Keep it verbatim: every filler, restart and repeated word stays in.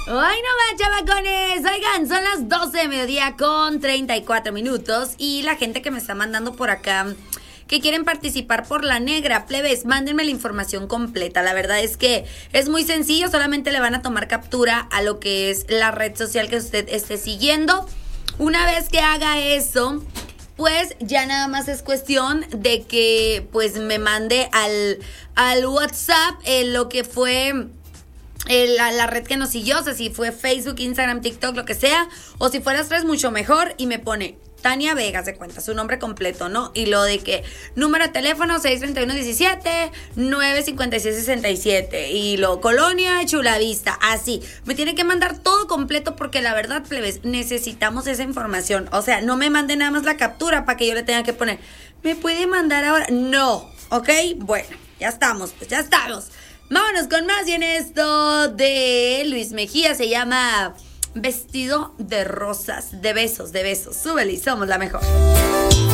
no más, chavacones. Oigan, son las doce de mediodía con treinta y cuatro minutos. Y la gente que me está mandando por acá que quieren participar por la negra, plebes, mándenme la información completa. La verdad es que es muy sencillo, solamente le van a tomar captura a lo que es la red social que usted esté siguiendo. Una vez que haga eso, pues ya nada más es cuestión de que pues me mande al, al WhatsApp eh, lo que fue eh, la, la red que nos siguió, o sea, si fue Facebook, Instagram, TikTok, lo que sea, o si fueras tres, mucho mejor, y me pone Tania Vega, se cuenta, su nombre completo, ¿no? Y lo de que, número de teléfono seis tres uno uno siete, nueve cinco seis seis siete. Y lo, Colonia Chulavista, así. Me tiene que mandar todo completo porque la verdad, plebes, necesitamos esa información. O sea, no me mande nada más la captura para que yo le tenga que poner, ¿me puede mandar ahora? No, ¿ok? Bueno, ya estamos, pues ya estamos. Vámonos con más y en esto de Luis Mejía se llama Vestido de rosas, de besos, de besos. Súbele y somos la mejor.